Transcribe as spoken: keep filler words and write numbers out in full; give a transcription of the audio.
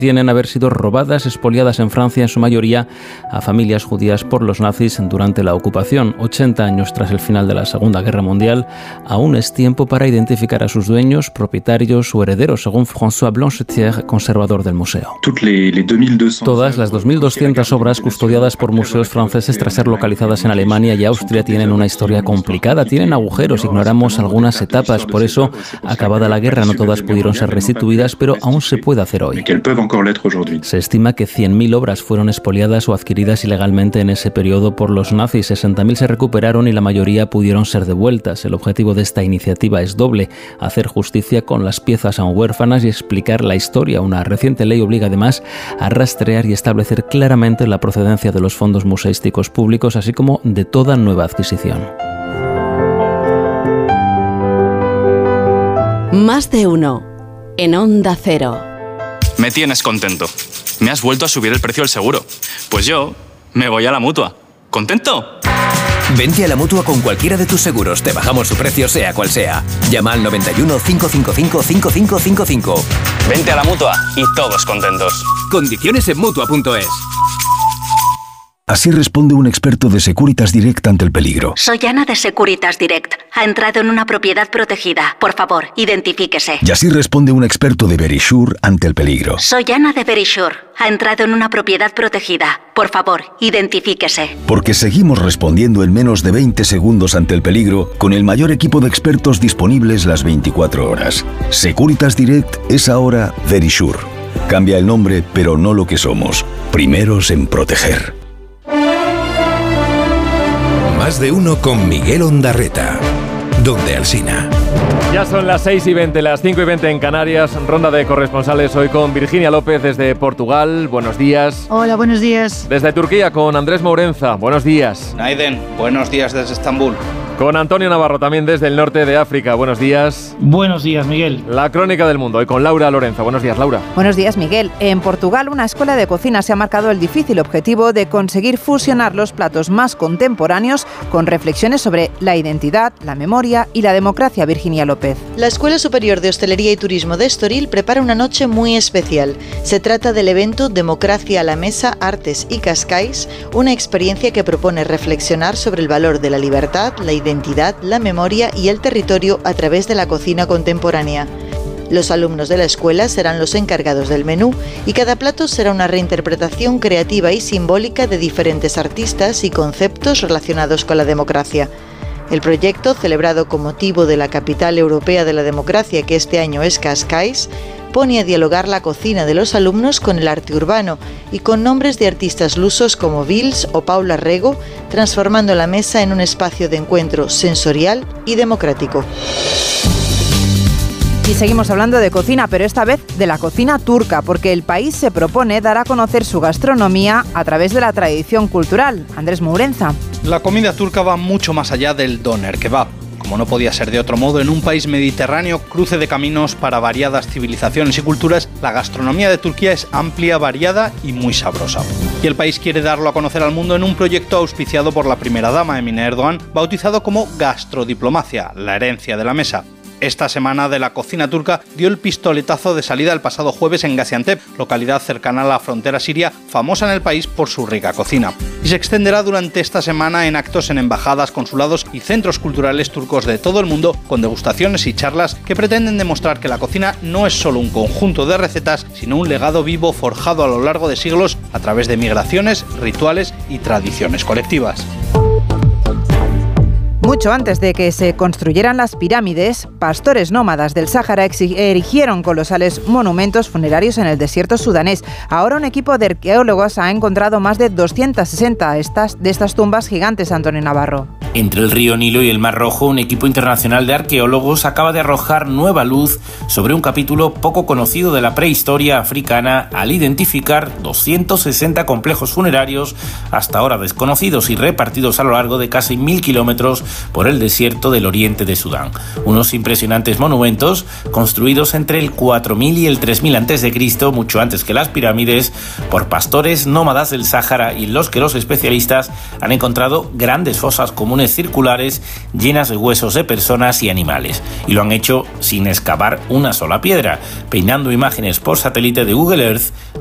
tienen haber sido robadas, expoliadas en Francia, en su mayoría a familias judías por los nazis durante la ocupación. ochenta años tras el final de la Segunda Guerra Mundial, aún es tiempo para identificar a sus dueños, propietarios o herederos, según François Blanchetière, conservador del museo. Todas las dos mil doscientas obras custodiadas por museos franceses tras ser localizadas en Alemania y Austria tienen una historia complicada, tienen agujeros, ignoramos algunas etapas, por eso, acabada la guerra, no todas pudieron ser restituidas, pero aún se puede hacer hoy. Se estima que cien mil obras fueron expoliadas o adquiridas ilegalmente en ese periodo por los nazis, sesenta mil se recuperaron y la mayoría pudieron ser devueltas. El objetivo de esta iniciativa es doble: hacer justicia con las piezas aún huérfanas y explicar la historia. Una reciente ley obliga además a rastrear y establecer claramente la procedencia de los fondos museísticos públicos, así como de toda nueva adquisición. Más de uno en Onda Cero. Me tienes contento. Me has vuelto a subir el precio del seguro. Pues yo me voy a la Mutua. ¿Contento? Vente a la Mutua con cualquiera de tus seguros. Te bajamos su precio sea cual sea. Llama al noventa y uno, cinco cinco cinco, cinco cinco cinco cinco. Vente a la Mutua y todos contentos. Condiciones en Mutua punto es. Así responde un experto de Securitas Direct ante el peligro. Soy Ana de Securitas Direct. Ha entrado en una propiedad protegida. Por favor, identifíquese. Y así responde un experto de Verisure ante el peligro. Soy Ana de Verisure. Ha entrado en una propiedad protegida. Por favor, identifíquese. Porque seguimos respondiendo en menos de veinte segundos ante el peligro con el mayor equipo de expertos disponibles las veinticuatro horas. Securitas Direct es ahora Verisure. Cambia el nombre, pero no lo que somos. Primeros en proteger. Más de uno con Miguel Ondarreta. Donde Alsina. Ya son las seis y veinte, las cinco y veinte en Canarias. Ronda de corresponsales hoy con Virginia López desde Portugal. Buenos días. Hola, buenos días. Desde Turquía con Andrés Mourenza. Buenos días. Naiden, buenos días desde Estambul. Con Antonio Navarro también desde el norte de África. Buenos días. Buenos días, Miguel. La crónica del mundo hoy con Laura Lorenzo. Buenos días, Laura. Buenos días, Miguel. En Portugal, una escuela de cocina se ha marcado el difícil objetivo de conseguir fusionar los platos más contemporáneos con reflexiones sobre la identidad, la memoria y la democracia. Virginia López. La Escuela Superior de Hostelería y Turismo de Estoril prepara una noche muy especial. Se trata del evento Democracia a la Mesa, Artes y Cascais, una experiencia que propone reflexionar sobre el valor de la libertad, la identidad, la memoria y el territorio a través de la cocina contemporánea. Los alumnos de la escuela serán los encargados del menú y cada plato será una reinterpretación creativa y simbólica de diferentes artistas y conceptos relacionados con la democracia. El proyecto, celebrado con motivo de la Capital Europea de la Democracia, que este año es Cascais, pone a dialogar la cocina de los alumnos con el arte urbano y con nombres de artistas lusos como Vils o Paula Rego, transformando la mesa en un espacio de encuentro sensorial y democrático. Y seguimos hablando de cocina, pero esta vez de la cocina turca, porque el país se propone dar a conocer su gastronomía a través de la tradición cultural. Andrés Mourenza. La comida turca va mucho más allá del doner kebab. Como no podía ser de otro modo, en un país mediterráneo, cruce de caminos para variadas civilizaciones y culturas, la gastronomía de Turquía es amplia, variada y muy sabrosa. Y el país quiere darlo a conocer al mundo en un proyecto auspiciado por la primera dama, Emine Erdogan, bautizado como Gastrodiplomacia, la herencia de la mesa. Esta semana de la cocina turca dio el pistoletazo de salida el pasado jueves en Gaziantep, localidad cercana a la frontera siria, famosa en el país por su rica cocina. Y se extenderá durante esta semana en actos en embajadas, consulados y centros culturales turcos de todo el mundo, con degustaciones y charlas que pretenden demostrar que la cocina no es solo un conjunto de recetas, sino un legado vivo forjado a lo largo de siglos a través de migraciones, rituales y tradiciones colectivas. Mucho antes de que se construyeran las pirámides, pastores nómadas del Sáhara erigieron colosales monumentos funerarios en el desierto sudanés. Ahora un equipo de arqueólogos ha encontrado más de doscientas sesenta estas, de estas tumbas gigantes, Antonio Navarro. Entre el río Nilo y el Mar Rojo, un equipo internacional de arqueólogos acaba de arrojar nueva luz sobre un capítulo poco conocido de la prehistoria africana al identificar doscientos sesenta complejos funerarios hasta ahora desconocidos y repartidos a lo largo de casi mil kilómetros por el desierto del oriente de Sudán. Unos impresionantes monumentos construidos entre el cuatro mil y el tres mil antes de Cristo, mucho antes que las pirámides, por pastores nómadas del Sáhara, y los que los especialistas han encontrado grandes fosas comunes circulares llenas de huesos de personas y animales. Y lo han hecho sin excavar una sola piedra, peinando imágenes por satélite de Google Earth